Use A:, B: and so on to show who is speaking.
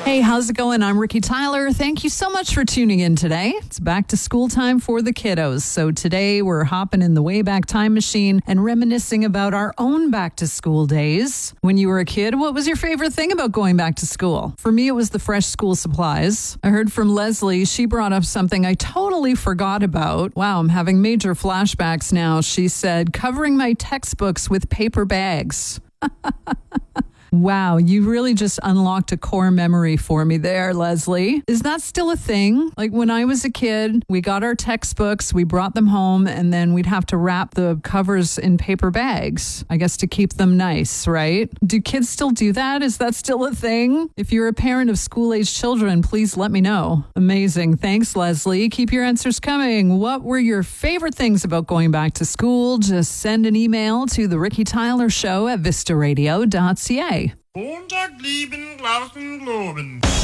A: Hey, how's it going? I'm Ricky Tyler. Thank you so much for tuning in today. It's back to school time for the kiddos. So today we're hopping in the Wayback Time machine and reminiscing about our own back to school days. When you were a kid, what was your favorite thing about going back to school? For me, it was the fresh school supplies. I heard from Leslie. She brought up something I totally forgot about. Wow, I'm having major flashbacks now. She said, covering my textbooks with paper bags. Wow, you really just unlocked a core memory for me there, Leslie. Is that still a thing? Like when I was a kid, we got our textbooks, we brought them home, and then we'd have to wrap the covers in paper bags, I guess to keep them nice, right? Do kids still do that? Is that still a thing? If you're a parent of school-age children, please let me know. Amazing. Thanks, Leslie. Keep your answers coming. What were your favorite things about going back to school? Just send an email to the Ricky Tyler Show at vistaradio.ca.
B: Montag, lieben, Glauben, Globen.